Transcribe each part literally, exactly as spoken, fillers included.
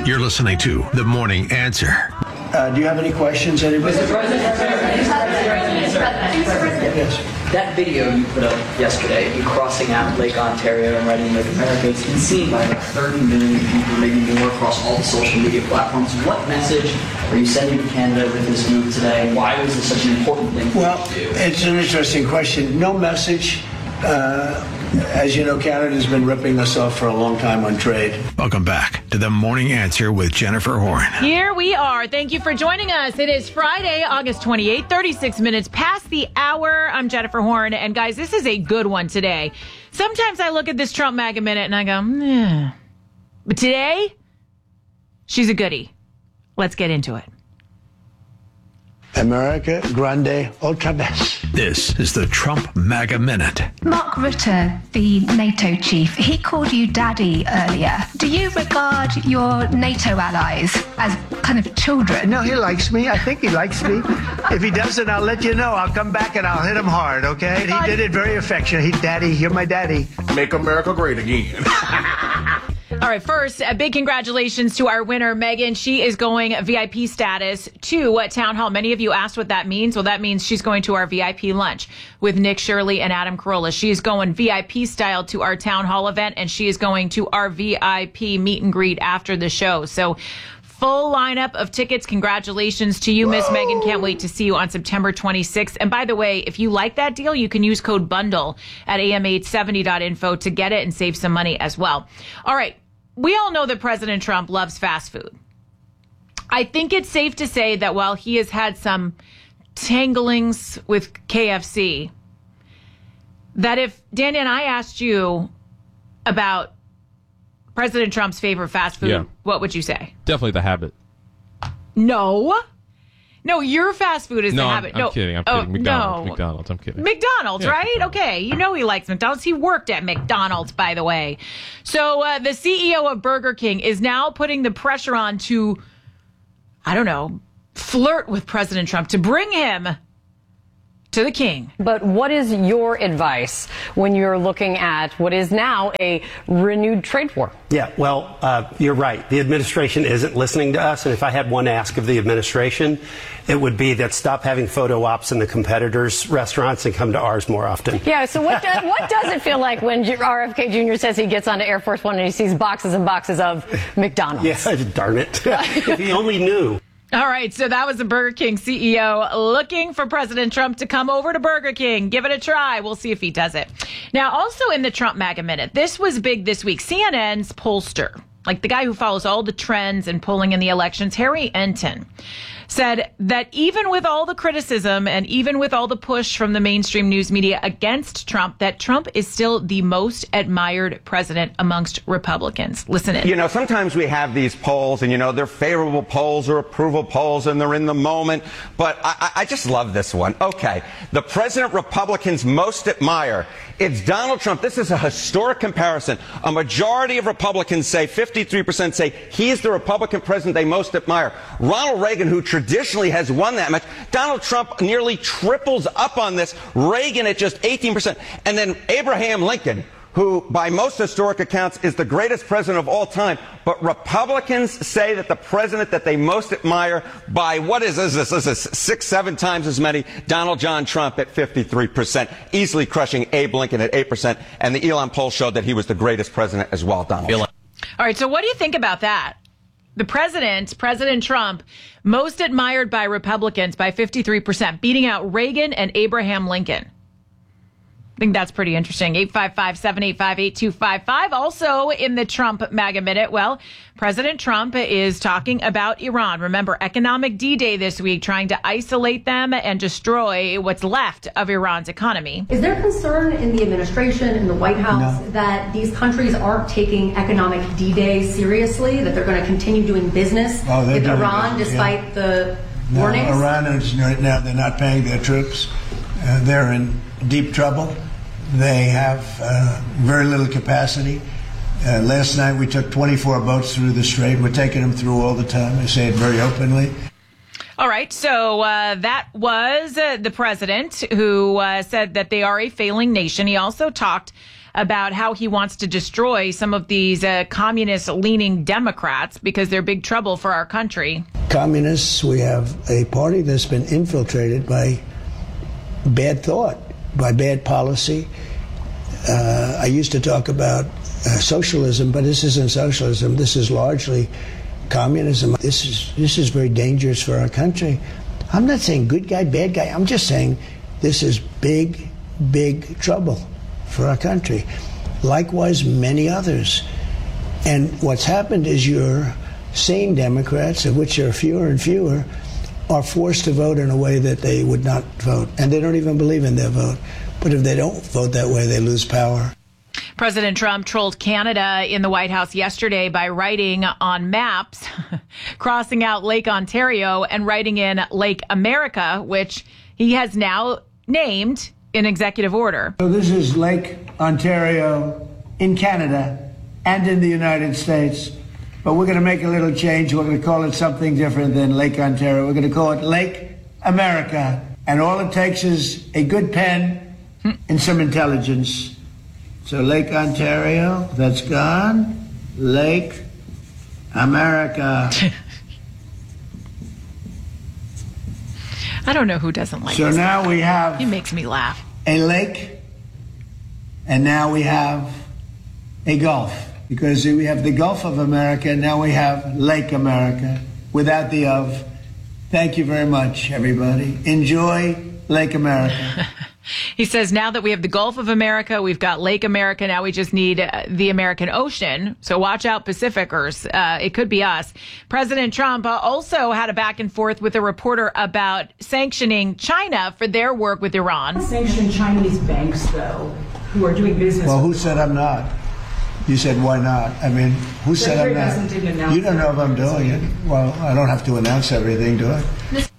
You're listening to The Morning Answer. Uh, do you have any questions, anybody? Mister President, yes. That video you put up yesterday, you crossing out Lake Ontario and writing Make America, it's been seen by like thirty million people, maybe more, across all the social media platforms. What message are you sending to Canada with this move today? Why was this such an important thing for well, you to do? It's an interesting question. No message. Uh, as you know, Canada's been ripping us off for a long time on trade. Welcome back to The Morning Answer with Jennifer Horn. Here we are. Thank you for joining us. It is Friday, August twenty-eighth, thirty-six minutes past the hour. I'm Jennifer Horn. And guys, this is a good one today. Sometimes I look at this Trump MAGA minute and I go, eh. But today, she's a goodie. Let's get into it. America Grande Ultra Best. This is the Trump MAGA Minute. Mark Rutte, the NATO chief, he called you daddy earlier. Do you regard your NATO allies as kind of children? No, he likes me. I think he likes me. If he doesn't, I'll let you know. I'll come back and I'll hit him hard, okay? And he did it very affectionate. He, daddy, you're my daddy. Make America great again. All right, first, a big congratulations to our winner, Megan. She is going V I P status to Town Hall. Many of you asked what that means. Well, that means she's going to our V I P lunch with Nick Shirley and Adam Carolla. She is going V I P style to our Town Hall event, and she is going to our V I P meet and greet after the show. So full lineup of tickets. Congratulations to you, Miss Megan. Can't wait to see you on September twenty-sixth. And by the way, if you like that deal, you can use code BUNDLE at A M eight seventy dot info to get it and save some money as well. All right. We all know that President Trump loves fast food. I think it's safe to say that while he has had some tanglings with K F C, that if, Danny, and I asked you about President Trump's favorite fast food, Yeah. what would you say? Definitely the Habit. No. No, your fast food is no, the I'm, Habit. I'm no, kidding. I'm oh, kidding. McDonald's. No. McDonald's. I'm kidding. McDonald's, Yeah, right? McDonald's. Okay. You know he likes McDonald's. He worked at McDonald's, by the way. So uh, the C E O of Burger King is now putting the pressure on to, I don't know, flirt with President Trump, to bring him to the king. But what is your advice when you're looking at what is now a renewed trade war? Yeah, well, uh, you're right. The administration isn't listening to us. And if I had one ask of the administration, it would be that stop having photo ops in the competitors' restaurants and come to ours more often. Yeah, so what, do, what does it feel like when R F K Junior says he gets onto Air Force One and he sees boxes and boxes of McDonald's? Yeah, darn it. If he only knew. All right, so that was the Burger King C E O looking for President Trump to come over to Burger King. Give it a try. We'll see if he does it. Now, also in the Trump MAGA Minute, this was big this week. C N N's pollster, like the guy who follows all the trends and polling in the elections, Harry Enton, said that even with all the criticism and even with all the push from the mainstream news media against Trump, that Trump is still the most admired president amongst Republicans. Listen in. You know, sometimes we have these polls and, you know, they're favorable polls or approval polls and they're in the moment. But I, I just love this one. Okay. The president Republicans most admire. It's Donald Trump. This is a historic comparison. A majority of Republicans say, fifty-three percent say he's the Republican president they most admire. Ronald Reagan, who traditionally has won that much. Donald Trump nearly triples up on this. Reagan at just eighteen percent. And then Abraham Lincoln, who by most historic accounts is the greatest president of all time. But Republicans say that the president that they most admire by, what is this, this is six, seven times as many, Donald John Trump at fifty-three percent, easily crushing Abe Lincoln at eight percent. And the Elon poll showed that he was the greatest president as well, Donald Trump. All right, so what do you think about that? The president, President Trump, most admired by Republicans by fifty-three percent, beating out Reagan and Abraham Lincoln. I think that's pretty interesting. eight five five, seven eight five, eight two five five. Also in the Trump MAGA Minute, well, President Trump is talking about Iran. Remember, economic D-Day this week, trying to isolate them and destroy what's left of Iran's economy. Is there concern in the administration, in the White House, no. that these countries aren't taking economic D-Day seriously, that they're going to continue doing business oh, with Iran business, despite yeah. the no, warnings? Iran is right now, they're not paying their troops. Uh, they're in deep trouble. They have uh, very little capacity. Uh, last night we took twenty-four boats through the strait. We're taking them through all the time. I say it very openly. All right, so uh, that was uh, the president who uh, said that they are a failing nation. He also talked about how he wants to destroy some of these uh, communist-leaning Democrats because they're big trouble for our country. Communists, we have a party that's been infiltrated by bad thought, by bad policy. Uh, I used to talk about uh, socialism, but this isn't socialism. This is largely communism. This is this is very dangerous for our country. I'm not saying good guy, bad guy. I'm just saying this is big, big trouble for our country. Likewise, many others. And what's happened is your sane Democrats, of which there are fewer and fewer, are forced to vote in a way that they would not vote. And they don't even believe in their vote. But if they don't vote that way, they lose power. President Trump trolled Canada in the White House yesterday by writing on maps, crossing out Lake Ontario and writing in Lake America, which he has now named in executive order. So this is Lake Ontario in Canada and in the United States. But we're going to make a little change. We're going to call it something different than Lake Ontario. We're going to call it Lake America. And all it takes is a good pen and some intelligence. So Lake Ontario, that's gone. Lake America. I don't know who doesn't like so this. So now we have... He makes me laugh. A lake, and now we have a gulf. Because we have the Gulf of America, now we have Lake America, without the of. Thank you very much, everybody. Enjoy Lake America. He says now that we have the Gulf of America, we've got Lake America, now we just need uh, the American Ocean. So watch out, Pacificers. Uh, it could be us. President Trump uh, also had a back and forth with a reporter about sanctioning China for their work with Iran. Sanction Chinese banks, though, who are doing business. Well, who said I'm not? You said, why not? I mean, who said I'm not? You don't know if I'm doing it. Well, I don't have to announce everything, do I?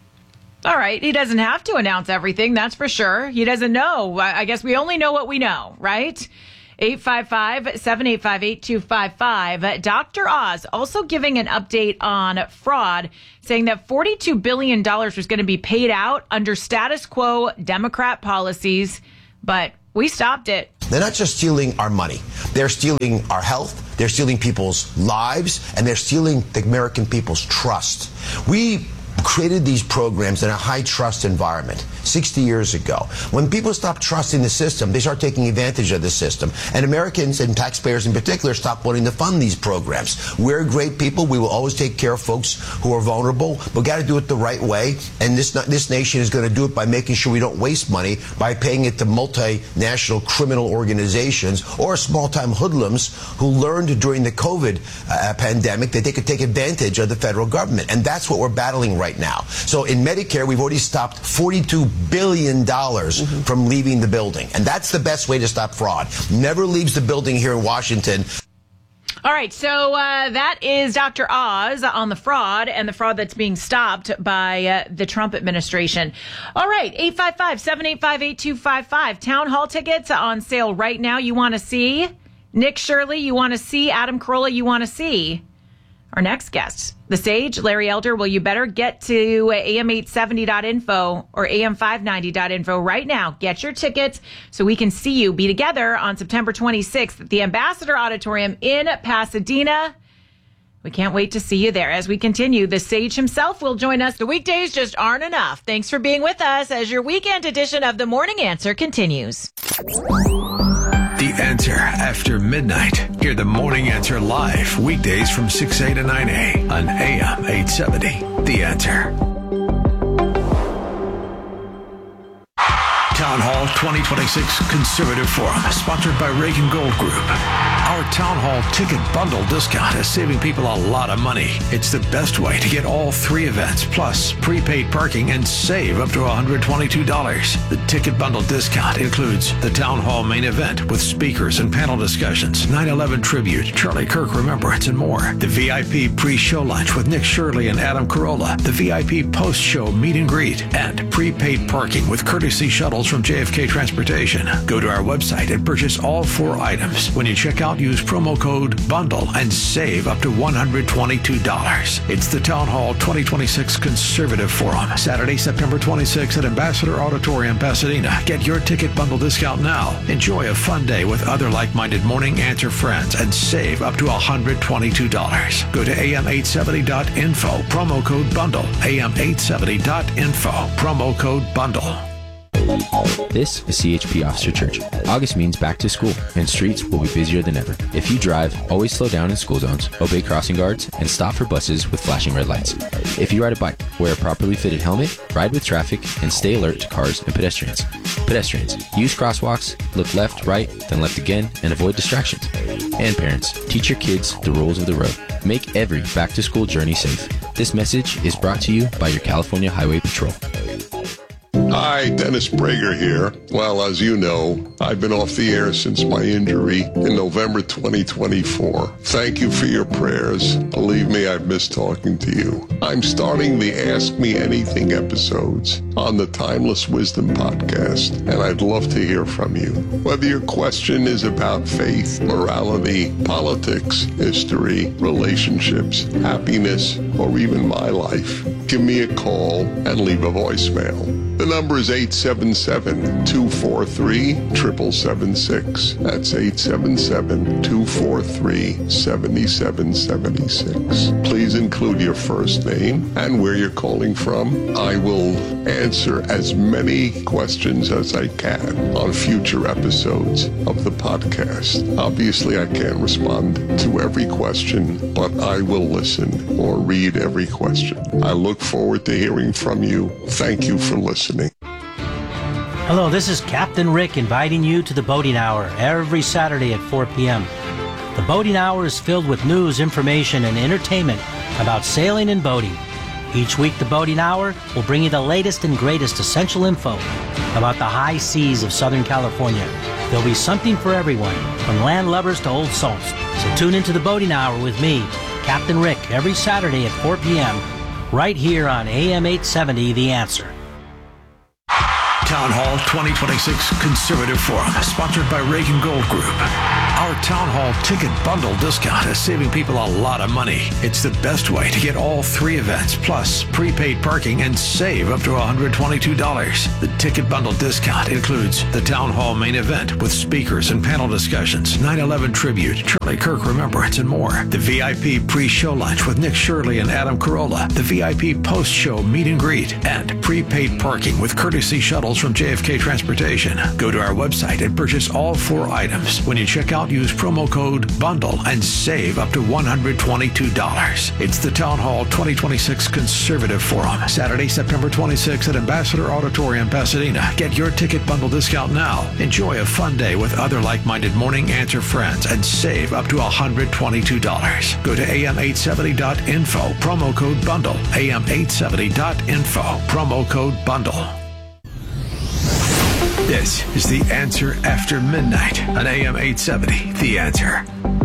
All right. He doesn't have to announce everything. That's for sure. He doesn't know. I guess we only know what we know, right? eight five five, seven eight five, eight two five five. Doctor Oz also giving an update on fraud, saying that forty-two billion dollars was going to be paid out under status quo Democrat policies, but we stopped it. They're not just stealing our money. They're stealing our health. They're stealing people's lives, and they're stealing the American people's trust. We created these programs in a high-trust environment sixty years ago. When people stop trusting the system, they start taking advantage of the system. And Americans, and taxpayers in particular, stop wanting to fund these programs. We're great people. We will always take care of folks who are vulnerable. But we've got to do it the right way. And this, this nation is going to do it by making sure we don't waste money by paying it to multinational criminal organizations or small-time hoodlums who learned during the COVID uh, pandemic that they could take advantage of the federal government. And that's what we're battling right now. So in Medicare, we've already stopped forty-two billion dollars mm-hmm. from leaving the building. And that's the best way to stop fraud. Never leaves the building here in Washington. All right, so uh, that is Doctor Oz on the fraud and the fraud that's being stopped by uh, the Trump administration. All right, eight five five, seven eight five, eight two five five. Town hall tickets on sale right now. You want to see Nick Shirley, you want to see Adam Carolla, you want to see our next guest, the Sage, Larry Elder. Well, you better get to A M eight seventy dot info or A M five ninety dot info right now. Get your tickets so we can see you. Be together on September twenty-sixth at the Ambassador Auditorium in Pasadena. We can't wait to see you there. As we continue, the Sage himself will join us. The weekdays just aren't enough. Thanks for being with us as your weekend edition of The Morning Answer continues. The Answer after midnight. Hear The Morning Answer live weekdays from six A to nine A on A M eight seventy. The Answer. Town Hall twenty twenty-six Conservative Forum, sponsored by Reagan Gold Group. Our Town Hall ticket bundle discount is saving people a lot of money. It's the best way to get all three events, plus prepaid parking, and save up to one hundred twenty-two dollars. The ticket bundle discount includes the Town Hall main event with speakers and panel discussions, nine eleven tribute, Charlie Kirk Remembrance, and more. The V I P pre-show lunch with Nick Shirley and Adam Carolla, the V I P post-show meet and greet, and prepaid parking with courtesy shuttles from J F K Transportation. Go to our website and purchase all four items. When you check out, out, use promo code BUNDLE and save up to one hundred twenty-two dollars. It's the Town Hall twenty twenty-six Conservative Forum, Saturday, September twenty-sixth at Ambassador Auditorium, Pasadena. Get your ticket bundle discount now. Enjoy a fun day with other like-minded morning answer friends and save up to one hundred twenty-two dollars. Go to A M eight seventy dot info, promo code BUNDLE. A M eight seventy dot info, promo code BUNDLE. This is C H P Officer Church. August means back to school, and streets will be busier than ever. If you drive, always slow down in school zones, obey crossing guards, and stop for buses with flashing red lights. If you ride a bike, wear a properly fitted helmet, ride with traffic, and stay alert to cars and pedestrians. Pedestrians, use crosswalks, look left, right, then left again, and avoid distractions. And parents, teach your kids the rules of the road. Make every back-to-school journey safe. This message is brought to you by your California Highway Patrol. Hi, Dennis Prager here. Well, as you know, I've been off the air since my injury in November twenty twenty-four. Thank you for your prayers. Believe me, I've missed talking to you. I'm starting the Ask Me Anything episodes on the Timeless Wisdom podcast, and I'd love to hear from you. Whether your question is about faith, morality, politics, history, relationships, happiness, or even my life, give me a call and leave a voicemail. The number is eight seven seven, two four three, seven seven seven six. That's eight seven seven, two four three, seven seven seven six. Please include your first name and where you're calling from. I will answer as many questions as I can on future episodes of the podcast. Obviously, I can't respond to every question, but I will listen or read every question. I look forward to hearing from you. Thank you for listening. Hello, this is Captain Rick inviting you to the Boating Hour every Saturday at four p.m. The Boating Hour is filled with news, information, and entertainment about sailing and boating. Each week, the Boating Hour will bring you the latest and greatest essential info about the high seas of Southern California. There'll be something for everyone, from land lovers to old salts. So tune into the Boating Hour with me, Captain Rick, every Saturday at four p.m. right here on A M eight seventy, The Answer. Town Hall twenty twenty-six Conservative Forum, sponsored by Reagan Gold Group. Our Town Hall ticket bundle discount is saving people a lot of money. It's the best way to get all three events, plus prepaid parking, and save up to one hundred twenty-two dollars. The ticket bundle discount includes the Town Hall main event with speakers and panel discussions, nine eleven tribute, Charlie Kirk Remembrance, and more. The V I P pre-show lunch with Nick Shirley and Adam Carolla. The V I P post-show meet and greet. And prepaid parking with courtesy shuttles from J F K Transportation. Go to our website and purchase all four items. When you check out, use promo code BUNDLE and save up to one hundred twenty-two dollars. It's the Town Hall twenty twenty-six Conservative Forum, Saturday, September twenty-sixth at Ambassador Auditorium, Pasadena. Get your ticket bundle discount now. Enjoy a fun day with other like-minded morning answer friends and save up to one hundred twenty-two dollars. Go to A M eight seventy dot info, promo code BUNDLE. A M eight seventy dot info, promo code BUNDLE. This is The Answer After Midnight on A M eight seventy, The Answer.